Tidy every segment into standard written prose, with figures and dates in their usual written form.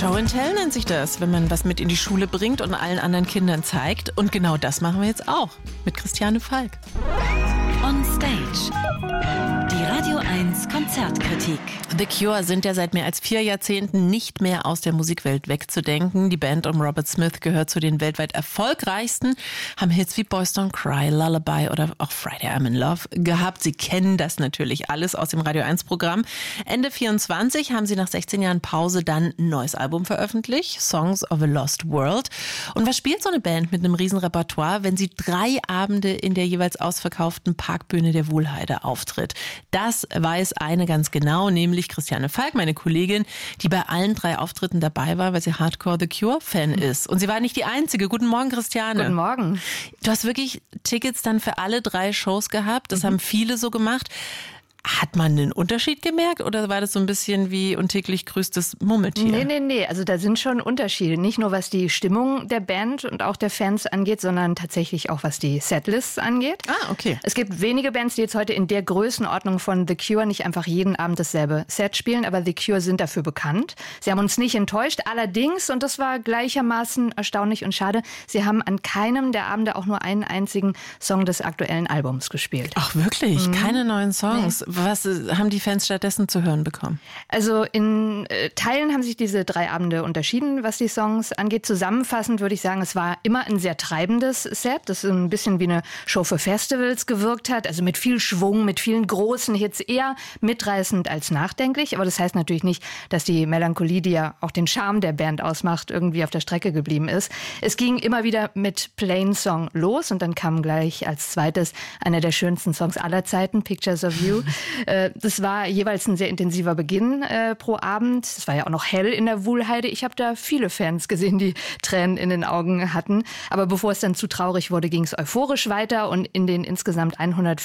Show and Tell nennt sich das, wenn man was mit in die Schule bringt und allen anderen Kindern zeigt. Und genau das machen wir jetzt auch mit Christiane Falk. On Stage. Die Radio 1 Konzertkritik. The Cure sind ja seit mehr als 4 Jahrzehnten nicht mehr aus der Musikwelt wegzudenken. Die Band um Robert Smith gehört zu den weltweit erfolgreichsten, haben Hits wie Boys Don't Cry, Lullaby oder auch Friday I'm in Love gehabt. Sie kennen das natürlich alles aus dem Radio 1 Programm. Ende 24 haben sie nach 16 Jahren Pause dann ein neues Album veröffentlicht, Songs of a Lost World. Und was spielt so eine Band mit einem riesen Repertoire, wenn sie 3 Abende in der jeweils ausverkauften Parkbühne der Wuhlheide auftritt? Das weiß eine ganz genau, nämlich Christiane Falk, meine Kollegin, die bei allen 3 Auftritten dabei war, weil sie Hardcore The Cure-Fan ist. Und sie war nicht die Einzige. Guten Morgen, Christiane. Guten Morgen. Du hast wirklich Tickets dann für alle 3 Shows gehabt. Das haben viele so gemacht. Hat man einen Unterschied gemerkt oder war das so ein bisschen wie und täglich grüßt das Murmeltier? Nee. Also da sind schon Unterschiede. Nicht nur was die Stimmung der Band und auch der Fans angeht, sondern tatsächlich auch was die Setlists angeht. Ah, okay. Es gibt wenige Bands, die jetzt heute in der Größenordnung von The Cure nicht einfach jeden Abend dasselbe Set spielen, aber The Cure sind dafür bekannt. Sie haben uns nicht enttäuscht. Allerdings, und das war gleichermaßen erstaunlich und schade, sie haben an keinem der Abende auch nur einen einzigen Song des aktuellen Albums gespielt. Ach wirklich? Keine neuen Songs? Nee. Was haben die Fans stattdessen zu hören bekommen? Also in Teilen haben sich diese 3 Abende unterschieden, was die Songs angeht. Zusammenfassend würde ich sagen, es war immer ein sehr treibendes Set, das ein bisschen wie eine Show für Festivals gewirkt hat. Also mit viel Schwung, mit vielen großen Hits, eher mitreißend als nachdenklich. Aber das heißt natürlich nicht, dass die Melancholie, die ja auch den Charme der Band ausmacht, irgendwie auf der Strecke geblieben ist. Es ging immer wieder mit Plain Song los und dann kam gleich als zweites einer der schönsten Songs aller Zeiten, Pictures of You. Das war jeweils ein sehr intensiver Beginn pro Abend. Es war ja auch noch hell in der Wuhlheide. Ich habe da viele Fans gesehen, die Tränen in den Augen hatten. Aber bevor es dann zu traurig wurde, ging es euphorisch weiter. Und in den insgesamt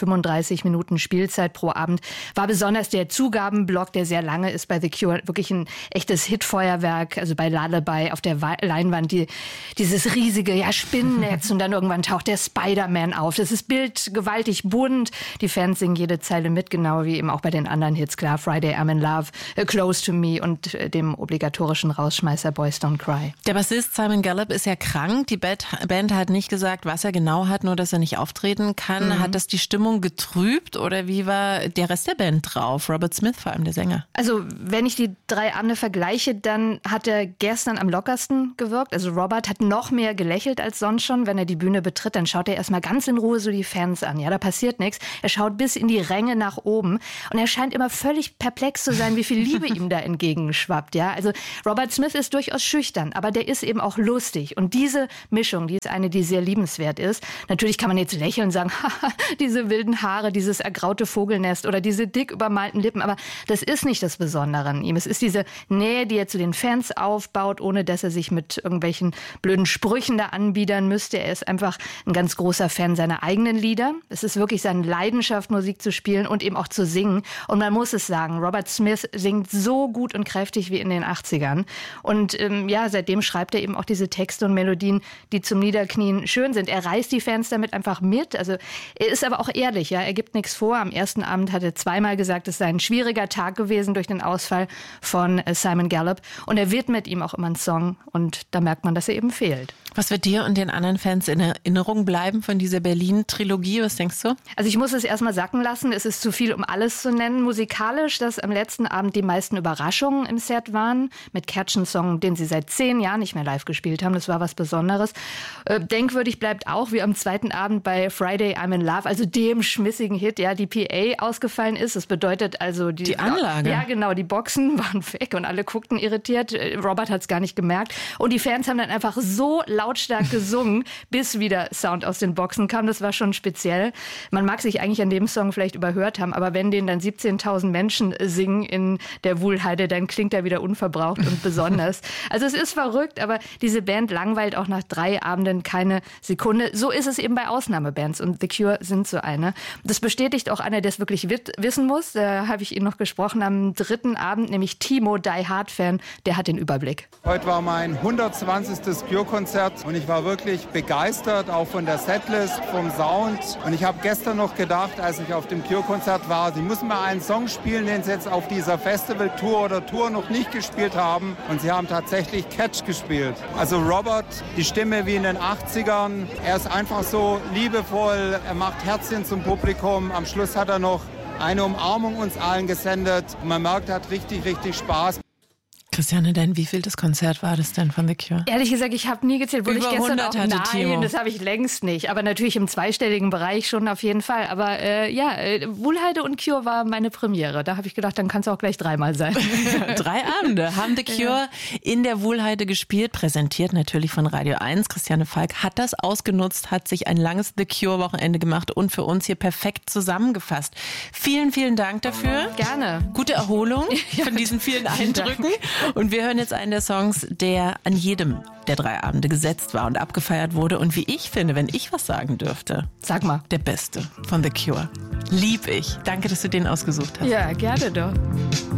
135 Minuten Spielzeit pro Abend war besonders der Zugabenblock, der sehr lange ist bei The Cure, wirklich ein echtes Hitfeuerwerk. Also bei Lullaby auf der Leinwand dieses riesige Spinnennetz und dann irgendwann taucht der Spider-Man auf. Das ist bildgewaltig bunt. Die Fans singen jede Zeile mit, genau wie eben auch bei den anderen Hits, klar, Friday I'm in Love, Close to Me und dem obligatorischen Rausschmeißer Boys Don't Cry. Der Bassist Simon Gallup ist ja krank. Die Band hat nicht gesagt, was er genau hat, nur dass er nicht auftreten kann. Hat das die Stimmung getrübt oder wie war der Rest der Band drauf? Robert Smith vor allem, der Sänger. Also wenn ich die 3 Abende vergleiche, dann hat er gestern am lockersten gewirkt. Also Robert hat noch mehr gelächelt als sonst schon. Wenn er die Bühne betritt, dann schaut er erstmal ganz in Ruhe so die Fans an. Ja, da passiert nichts. Er schaut bis in die Ränge nach oben. Und er scheint immer völlig perplex zu sein, wie viel Liebe ihm da entgegenschwappt. Ja? Also Robert Smith ist durchaus schüchtern, aber der ist eben auch lustig. Und diese Mischung, die ist eine, die sehr liebenswert ist. Natürlich kann man jetzt lächeln und sagen, haha, diese wilden Haare, dieses ergraute Vogelnest oder diese dick übermalten Lippen. Aber das ist nicht das Besondere an ihm. Es ist diese Nähe, die er zu den Fans aufbaut, ohne dass er sich mit irgendwelchen blöden Sprüchen da anbiedern müsste. Er ist einfach ein ganz großer Fan seiner eigenen Lieder. Es ist wirklich seine Leidenschaft, Musik zu spielen und eben auch zu singen. Und man muss es sagen, Robert Smith singt so gut und kräftig wie in den 80ern. Und seitdem schreibt er eben auch diese Texte und Melodien, die zum Niederknien schön sind. Er reißt die Fans damit einfach mit. Also er ist aber auch ehrlich, ja, er gibt nichts vor. Am ersten Abend hat er 2-mal gesagt, es sei ein schwieriger Tag gewesen durch den Ausfall von Simon Gallup. Und er widmet ihm auch immer einen Song. Und da merkt man, dass er eben fehlt. Was wird dir und den anderen Fans in Erinnerung bleiben von dieser Berlin-Trilogie? Was denkst du? Also ich muss es erstmal sacken lassen. Es ist zu viel, um alles zu nennen. Musikalisch, dass am letzten Abend die meisten Überraschungen im Set waren. Mit Catch-Song, den sie seit 10 Jahren nicht mehr live gespielt haben. Das war was Besonderes. Denkwürdig bleibt auch, wie am zweiten Abend bei Friday I'm in Love, also dem schmissigen Hit, ja, die PA ausgefallen ist. Das bedeutet also die Anlage. Ja, genau, die Boxen waren weg und alle guckten irritiert. Robert hat es gar nicht gemerkt. Und die Fans haben dann einfach so lautstark gesungen, bis wieder Sound aus den Boxen kam. Das war schon speziell. Man mag sich eigentlich an dem Song vielleicht überhört haben, aber wenn den dann 17.000 Menschen singen in der Wuhlheide, dann klingt er wieder unverbraucht und besonders. Also es ist verrückt, aber diese Band langweilt auch nach 3 Abenden keine Sekunde. So ist es eben bei Ausnahmebands und The Cure sind so eine. Das bestätigt auch einer, der es wirklich wissen muss. Da habe ich ihn noch gesprochen am 3. Abend, nämlich Timo, Die Hard Fan, der hat den Überblick. Heute war mein 120. Cure-Konzert und ich war wirklich begeistert, auch von der Setlist, vom Sound. Und ich habe gestern noch gedacht, als ich auf dem Cure-Konzert war, sie müssen mal einen Song spielen, den sie jetzt auf dieser Festival-Tour oder Tour noch nicht gespielt haben. Und sie haben tatsächlich Catch gespielt. Also Robert, die Stimme wie in den 80ern. Er ist einfach so liebevoll, er macht Herzchen zum Publikum. Am Schluss hat er noch eine Umarmung uns allen gesendet. Man merkt, er hat richtig, richtig Spaß. Christiane, dein wievieltes Konzert war das denn von The Cure? Ehrlich gesagt, ich habe nie gezählt. Über 100 hatte Timo. Nein, das habe ich längst nicht. Aber natürlich im zweistelligen Bereich schon auf jeden Fall. Aber Wuhlheide und Cure war meine Premiere. Da habe ich gedacht, dann kann es auch gleich 3-mal sein. 3 Abende haben The Cure in der Wuhlheide gespielt, präsentiert natürlich von Radio 1. Christiane Falk hat das ausgenutzt, hat sich ein langes The Cure-Wochenende gemacht und für uns hier perfekt zusammengefasst. Vielen, vielen Dank dafür. Gerne. Gute Erholung von diesen vielen Eindrücken. Und wir hören jetzt einen der Songs, der an jedem der 3 Abende gesetzt war und abgefeiert wurde. Und wie ich finde, wenn ich was sagen dürfte, sag mal, der Beste von The Cure. Lieb ich. Danke, dass du den ausgesucht hast. Ja, gerne doch.